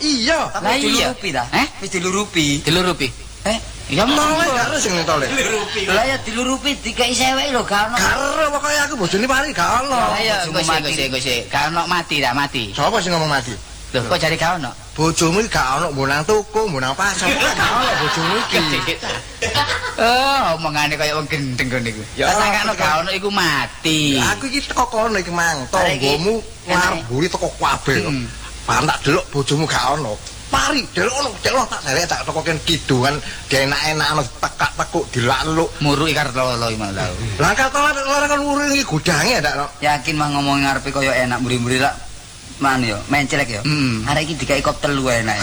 Iya. Lah iya. Wis dilurupi. Dilurupi. Ya Tole karo sing tole. Lah ya dilurupi dikai sewek lho gak ono. Karo pokoke aku bojone pari gak ono. Lah iya engko sik. Gak ono mati. Sapa sing ngomong mati? Lho kok jare gak ono? Bojomu iki gak ono mbonang tuku, mbonang pasar. Gak ono bojomu iki. Oh, omongane kaya wong gendeng kene iku. Ya sakane gak ono iku mati. Aku iki teko kono iki mang, tanggomu ngarburi teko kabeh kok. Pan tak delok bojomu gak ono. Pari delok tak derek tak teko kene kidungan dienak-enakno tekak-tekuk dilaluk. Muruki kartolo iki malah. Lah kartolo kan muruki iki godange ndak no. Yakin mah ngomong ngarepe kaya enak mburi-mburi lak man yo, mencelek yo. Arek iki dikai kop telu enak.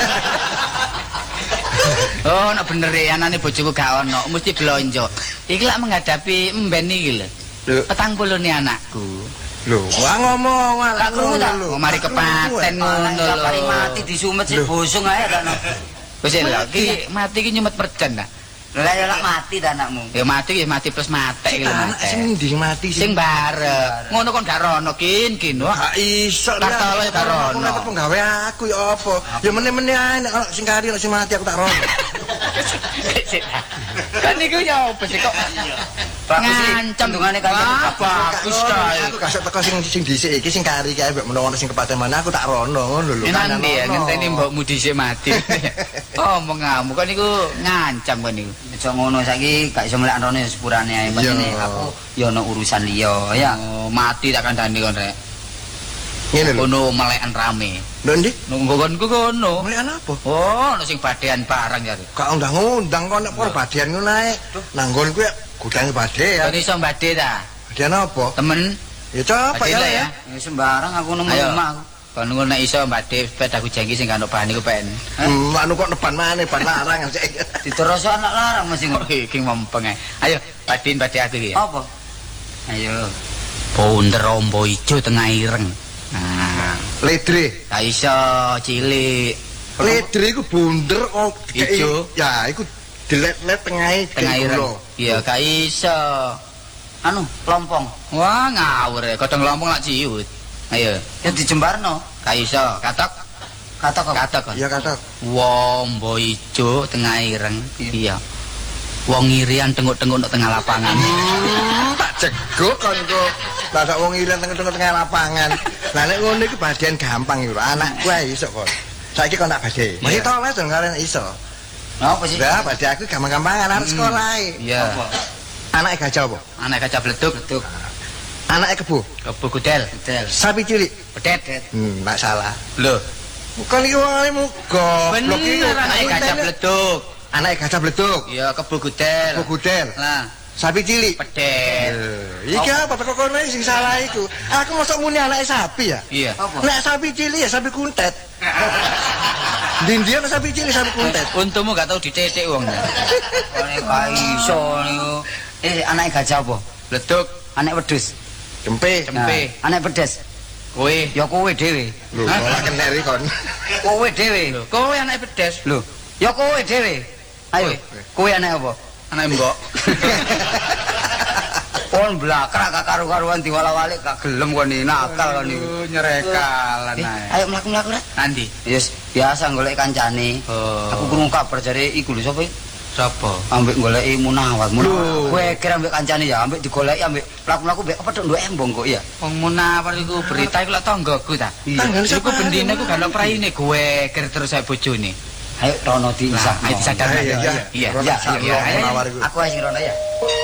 Oh, nek bener ya anane bojoku gak ono, mesti blonjo. Iki lak menghadapi emben iki lho. 40 ne anakku. Lho, wah ngomong Gak krungu ta? Mari kepaten ngono lho. Mari mati disumet sik bosong ae ta no. Wis lho, iki mati iki nyumet perjan ta. Lah ya lak mati ta anakmu. Ya mati ya mati plus matek iki lho. sing ndi mati Sing barep. Ngono kon gak rono kin. Wah, gak iso kartolo ya gak rono. Nek penggawe aku ya apa? Ya meneh-meneh ae nek sing kari nek sing mati aku tak rono. Kan niku ya opo sih kok ngancam dungane kanca bagus kae. Aku gak teko sing dhisik iki sing kari kae mbek menawa sing kepaten mana aku tak rono ngono lho. Nanti ya ngenteni mbokmu dhisik mati. Omong ngamuk kan niku ngancam kan niku. Aja ngono saiki gak iso mlek rene sepurane ae pasine aku ya ono urusan liya ya. Mati tak kandhani kon rek. Ngene lho. Ono melekan rame. Lho ndi? Nggonku kono. Melekan apa? Oh, ono sing badean barang ya. Gak undang-undang kok nek perbadian ngono ae. Nanggon kuwi godange badean. Kon iso mbade ta? Badean apa? Temen. Ya coba ya. Ya sembarang aku nemu omah aku. Kon ngono nek iso mbade sepedaku jangki sing gak ono bahan iku pen. Anu kok neban maneh ban larang sik. Diterus anak larang mesti ngono. Iki mempeng ae. Ayo bade aku iki. Apa? Ayo. Bunder ombo ijo tengah ireng. Nah, Ledre. gak iso cilik. Ledre iku bunder ijo. Ya, iku dilet-let tengah ireng. Iya, gak iso. Anu, lompong. Wah, ngawur ya. Godhong lompong lak ciut. Ayo. Ya dijembarno. Gak iso. Katok. Katok. Iya, katok. Wombo ijo tengah ireng. Iya. Wong irian tenguk-tenguk nek tengah lapangan. Tak jegok kon kok. Lah sak wong irian tenguk-tenguk tengah lapangan. Lah nek ngono iki badean gampang iki lho. Anakku ae iso kon. Saiki kon tak bade. Mesti toles dong karen iso. Apa sih? Lah bade aku gampang-gampangan arep sekolah ae. Iya. Anake gajah apa? Anak gajah bleduk. Anake kebo. Kebo gudel. Sapi cilik. Pedet. Nggak salah. Lho, Bukan iki wong goblok iki. bener anak gajah bleduk. Anake gajah bleduk. Iya, kebo gudel. Kebo gudel. Lah, Sapi cilik. pedet. Iki apa teko kono sing salah iku? Aku mosok muni anake sapi ya. Iya. Nek sapi cilik ya sapi kuntet. Ndi ana sapi cilik sapi kuntet. Untumu gak tau ditetik wong. Ora gak iso niku. Anake gajah apa? Bleduk, Anak wedhus. Cempe. Anak pedes. kowe. Ya kowe dhewe. Lho, ora kenek iki kon. Kowe dhewe. Kowe anak pedes. Lho, ya kowe dhewe. Ayo, kowe anak apa? Anak mbok. Kon blakrak gak karu-karuan diwala-walik gak gelem kon iki nakal kon iki. Nyerekalan ae. Ayo mlaku-mlaku rek. Nanti. Yes, biasa golek kancane. Aku krungu kabar jare iku lho sapa iki? Sapa? Ambek goleki Munawar. Kowe kira ambek kancane ya, ambek digoleki ambek mlaku-mlaku mbek apa tok nduk embong kok ya. Wong Munawar iku berita iku lak tanggaku ta. Tanggane Iku sapa? bendine iku gak ono praine gue kira terus ae bojone. Ayo rono diisah. Ayo disadar. Iya. Iya. Munawar iku. Aku ae sing rono ya.